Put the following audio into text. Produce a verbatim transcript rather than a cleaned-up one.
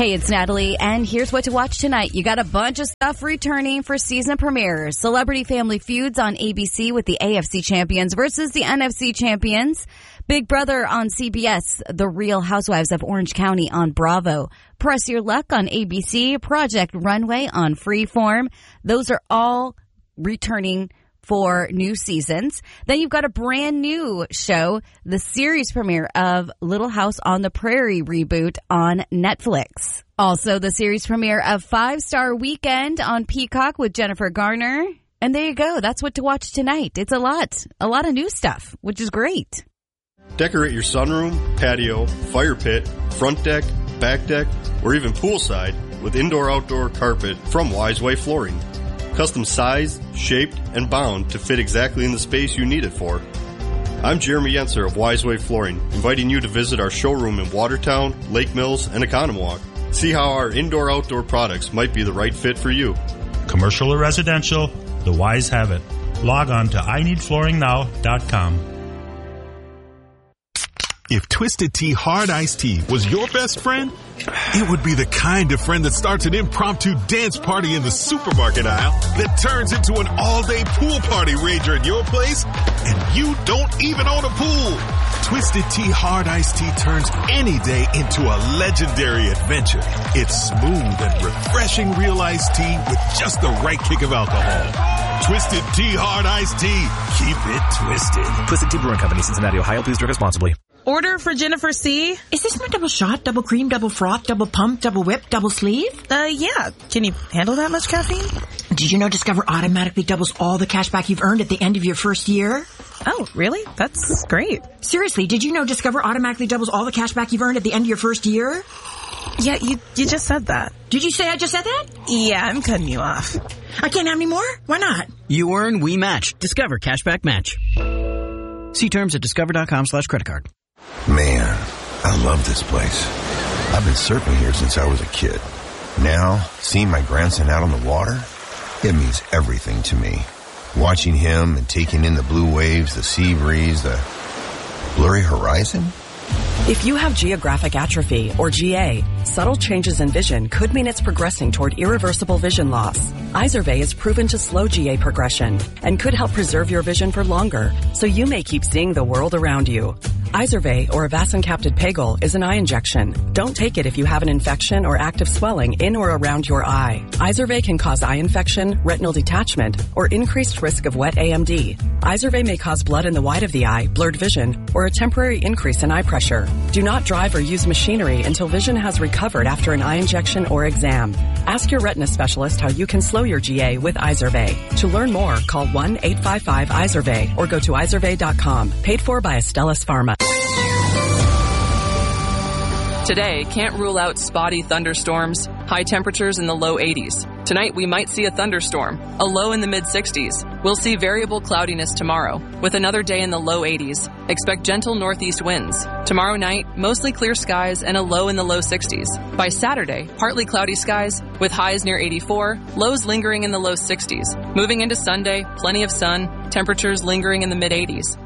Hey, it's Natalie, and here's what to watch tonight. You got a bunch of stuff returning for season premieres. Celebrity Family Feuds on A B C with the A F C champions versus the N F C champions. Big Brother on C B S. The Real Housewives of Orange County on Bravo. Press Your Luck on A B C. Project Runway on Freeform. Those are all returning for new seasons. Then you've got a brand new show, the series premiere of Little House on the Prairie reboot on Netflix. Also, the series premiere of Five Star Weekend on Peacock with Jennifer Garner. And there you go. That's what to watch tonight. It's a lot. A lot of new stuff, which is great. Decorate your sunroom, patio, fire pit, front deck, back deck, or even poolside with indoor-outdoor carpet from Wiseway Flooring. Custom sized, shaped, and bound to fit exactly in the space you need it for. I'm Jeremy Yenser of Wiseway Flooring, inviting you to visit our showroom in Watertown, Lake Mills, and Economowoc. See how our indoor-outdoor products might be the right fit for you. Commercial or residential, the Wise have it. Log on to I need flooring now dot com. If Twisted Tea Hard Iced Tea was your best friend, it would be the kind of friend that starts an impromptu dance party in the supermarket aisle that turns into an all-day pool party rager at your place, and you don't even own a pool. Twisted Tea Hard Iced Tea turns any day into a legendary adventure. It's smooth and refreshing real iced tea with just the right kick of alcohol. Twisted Tea Hard Iced Tea. Keep it twisted. Twisted Tea Brewing Company, Cincinnati, Ohio. Please drink responsibly. Order for Jennifer C. Is this my double shot, double cream, double froth, double pump, double whip, double sleeve? Uh, yeah. Can you handle that much caffeine? Did you know Discover automatically doubles all the cash back you've earned at the end of your first year? Oh, really? That's great. Seriously, did you know Discover automatically doubles all the cash back you've earned at the end of your first year? Yeah, you you just said that. Did you say I just said that? Yeah, I'm cutting you off. I can't have any more? Why not? You earn, we match. Discover Cashback Match. See terms at discover.com slash credit card. Man, I love this place. I've been surfing here since I was a kid. Now, seeing my grandson out on the water, it means everything to me. Watching him and taking in the blue waves, the sea breeze, the blurry horizon. If you have geographic atrophy, or G A, subtle changes in vision could mean it's progressing toward irreversible vision loss. Izervay is proven to slow G A progression and could help preserve your vision for longer, so you may keep seeing the world around you. Izervay, or avacincaptad pegol, is an eye injection. Don't take it if you have an infection or active swelling in or around your eye. Izervay can cause eye infection, retinal detachment, or increased risk of wet A M D. Izervay may cause blood in the white of the eye, blurred vision, or a temporary increase in eye pressure. Do not drive or use machinery until vision has recovered after an eye injection or exam. Ask your retina specialist how you can slow your G A with Izervay. To learn more, call one eight five five Izervay or go to izervay dot com. Paid for by Astellas Pharma. Today, can't rule out spotty thunderstorms, high temperatures in the low eighties. Tonight, we might see a thunderstorm, a low in the mid-sixties. We'll see variable cloudiness tomorrow, with another day in the low eighties. Expect gentle northeast winds. Tomorrow night, mostly clear skies and a low in the low sixties. By Saturday, partly cloudy skies, with highs near eighty-four, lows lingering in the low sixties. Moving into Sunday, plenty of sun, temperatures lingering in the mid-eighties.